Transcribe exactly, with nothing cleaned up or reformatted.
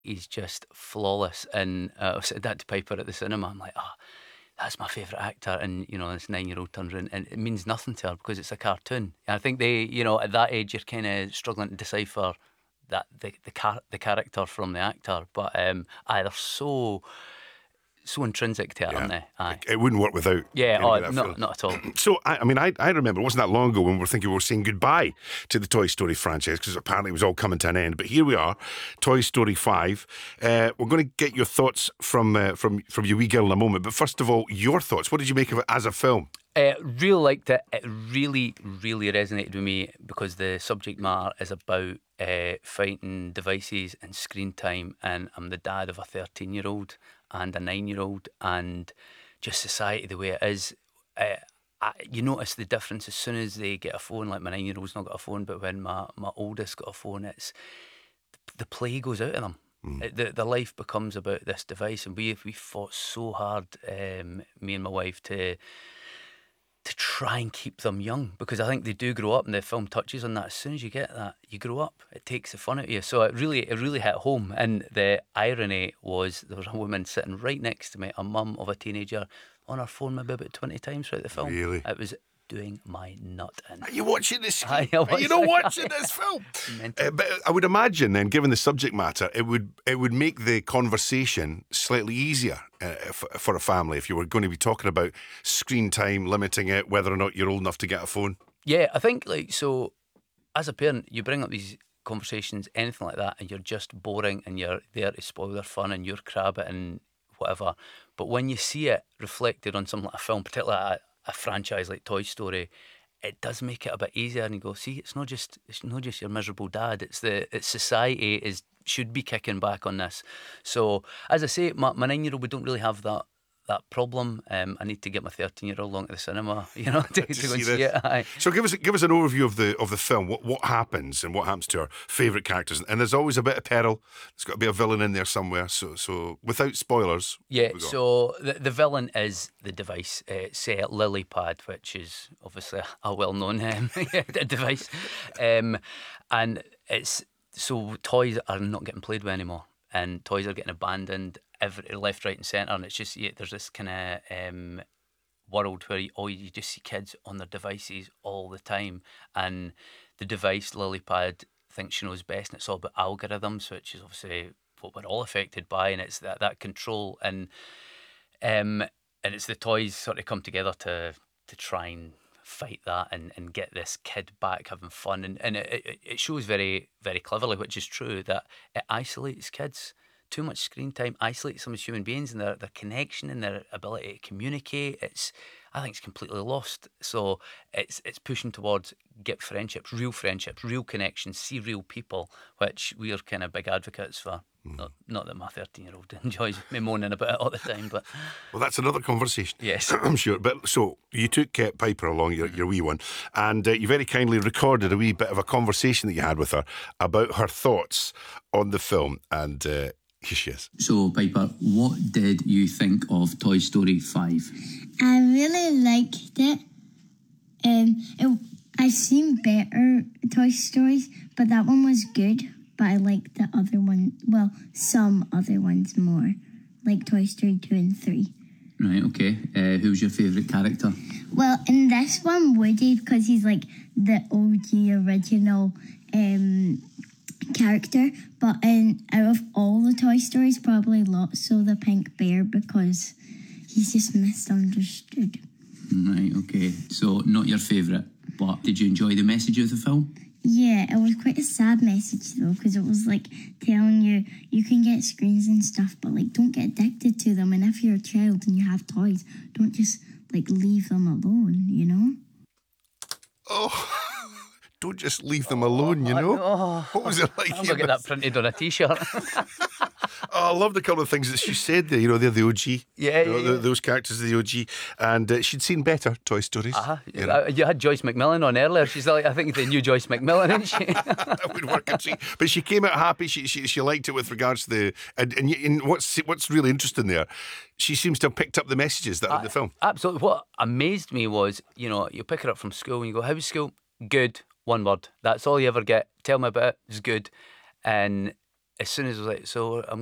he's just flawless. And uh, I said that to Piper at the cinema. I'm like, oh, that's my favourite actor. And, you know, this nine-year-old turns around and it means nothing to her because it's a cartoon. And I think they, you know, at that age, you're kind of struggling to decipher that the the, car- the character from the actor. But um, aye, they're so so intrinsic to it, aren't Yeah. they? Aye. It, it wouldn't work without. Yeah, getting oh, that no, film. not at all. So, I, I mean, I, I remember it wasn't that long ago when we were thinking we were saying goodbye to the Toy Story franchise because apparently it was all coming to an end. But here we are, Toy Story five. Uh, we're going to get your thoughts from uh, from from your wee girl in a moment. But first of all, your thoughts. What did you make of it as a film? Uh, really liked it. It really, really resonated with me because the subject matter is about uh, fighting devices and screen time. And I'm the dad of a thirteen-year-old and a nine-year-old, and just society the way it is. Uh, I, you notice the difference as soon as they get a phone. Like my nine-year-old's not got a phone, but when my, my oldest got a phone, it's the play goes out of them. Mm. The, the life becomes about this device, and we we fought so hard, um, me and my wife, to to try and keep them young, because I think they do grow up, and the film touches on that. As soon as you get that, you grow up. It takes the fun out of you. So it really, it really hit home. And the irony was there was a woman sitting right next to me, a mum of a teenager, on her phone maybe about twenty times throughout the film. Really? It was doing my nut in. Are you watching this? I Are you not watching this film? Uh, but I would imagine then, given the subject matter, it would it would make the conversation slightly easier uh, for, for a family if you were going to be talking about screen time, limiting it, whether or not you're old enough to get a phone. Yeah, I think like so. As a parent, you bring up these conversations, anything like that, and you're just boring, and you're there to spoil their fun, and you're crabbit and whatever. But when you see it reflected on something like a film, particularly a, a franchise like Toy Story, it does make it a bit easier. And you go, see, it's not just it's not just your miserable dad. It's the it's society is should be kicking back on this. So as I say, my, my nine year old, we don't really have that that problem. Um, I need to get my thirteen year old along to the cinema, you know, to, to, to go and see it. Aye. So give us give us an overview of the of the film. What what happens and what happens to our favourite characters? And there's always a bit of peril. There's got to be a villain in there somewhere. So so without spoilers. Yeah. So the the villain is the device. Uh, say Lily Pad, which is obviously a well known um, device, um, and it's so toys are not getting played with anymore, and toys are getting abandoned. Every, left, right, and centre, and it's just yeah, there's this kind of um, world where you, oh, you just see kids on their devices all the time, and the device Lilypad thinks she knows best, and it's all about algorithms, which is obviously what we're all affected by, and it's that that control, and um, and it's the toys sort of come together to to try and fight that and, and get this kid back having fun, and and it, it shows very very cleverly, which is true, that it isolates kids. Too much screen time isolates them as human beings, and their, their connection and their ability to communicate. It's, I think, it's completely lost. So it's it's pushing towards get friendships, real friendships, real connections, see real people, which we are kind of big advocates for. Mm. Not, not that my thirteen-year-old enjoys me moaning about it all the time, but well, that's another conversation. Yes, I'm sure. But so you took Kate Piper along, your your wee one, and uh, you very kindly recorded a wee bit of a conversation that you had with her about her thoughts on the film, and. Uh, Here she is. So, Piper, what did you think of Toy Story five? I really liked it. Um, it I've seen better Toy Stories, but that one was good. But I liked the other one, well, some other ones more, like Toy Story two and three. Right, okay. Uh, who's your favourite character? Well, in this one, Woody, because he's like the O G original um character, but in out of all the Toy Stories, probably Lotso the pink bear, because he's just misunderstood. Right, okay. So not your favourite, but did you enjoy the message of the film? Yeah, it was quite a sad message though, because it was like telling you you can get screens and stuff, but like don't get addicted to them, and if you're a child and you have toys, don't just like leave them alone, you know? Oh, don't just leave them alone, you know? Oh, what was it like? I'm going to get that printed on a T-shirt. Oh, I loved a couple of things that she said there. You know, they're the O G. Yeah, you know, yeah, the, yeah. Those characters are the O G. And uh, she'd seen better Toy Stories. Uh-huh. You know? You had Joyce McMillan on earlier. She's like, I think the new Joyce McMillan, isn't she? That would work. But she came out happy. She she, she liked it with regards to the... And, and, and what's what's really interesting there, she seems to have picked up the messages that are in the film. Absolutely. What amazed me was, you know, you pick her up from school and you go, how was school? Good. One word. That's all you ever get. Tell me about it. It's good. And as soon as I was like, so I'm